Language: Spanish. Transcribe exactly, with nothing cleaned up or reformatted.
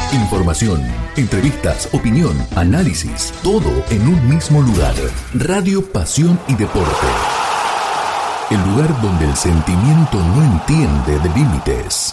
Información, entrevistas, opinión, análisis, todo en un mismo lugar. Radio Pasión y Deporte. El lugar donde el sentimiento no entiende de límites.